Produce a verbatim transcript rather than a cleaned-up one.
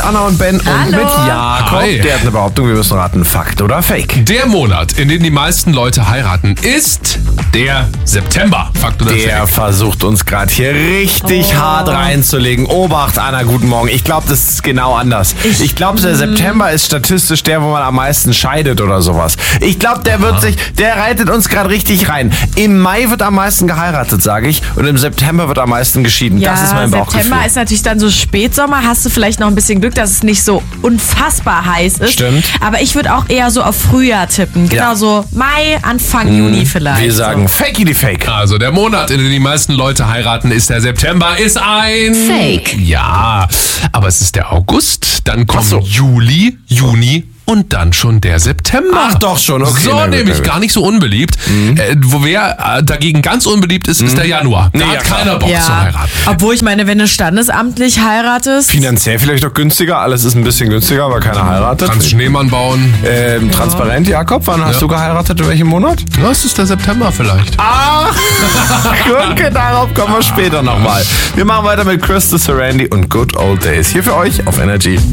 mit Anna und Ben Hallo. und mit Jakob. Hi. Der hat eine Behauptung, wir müssen raten, Fakt oder Fake. Der Monat, in dem die meisten Leute heiraten, ist der September. Fakt oder Der Fake? versucht uns gerade hier richtig Oh. hart reinzulegen. Obacht, Anna, guten Morgen. Ich glaube, das ist genau anders. Ich, ich glaube, der September ist statistisch der, wo man am meisten scheidet oder sowas. Ich glaube, der wird sich, der reitet uns gerade richtig rein. Im Mai wird am meisten geheiratet, sage ich, und im September wird am meisten geschieden. Ja, das ist mein Bauchgefühl. September ist natürlich dann so Spätsommer. Hast du vielleicht noch ein bisschen Glück, dass es nicht so unfassbar heiß ist. Stimmt. Aber ich würde auch eher so auf Frühjahr tippen. Genau Ja. so Mai, Anfang Juni vielleicht. Wir sagen so. Fakey die Fake. Also der Monat, in dem die meisten Leute heiraten, ist der September, ist ein... Fake. Ja, aber es ist der August, dann kommen Ach so. Juli, Juni und dann schon der September. Ach doch schon, okay. So, Na gut, na nämlich gut. gar nicht so unbeliebt. Äh, wo wer äh, dagegen ganz unbeliebt ist, ist der Januar. Da Nee, ja, hat klar. keiner Bock zu Ja, heiraten. obwohl ich meine, wenn du standesamtlich heiratest, Finanziell vielleicht noch günstiger. Alles ist ein bisschen günstiger, weil keiner heiratet. Kannst Schneemann bauen. Ähm, transparent, Jakob, wann hast Ja. du geheiratet? In welchem Monat? Ja, es ist der September vielleicht. Ah, Gurke, darauf kommen wir später nochmal. Wir machen weiter mit Crystal Sarandon und Good Old Days. Hier für euch auf Energy.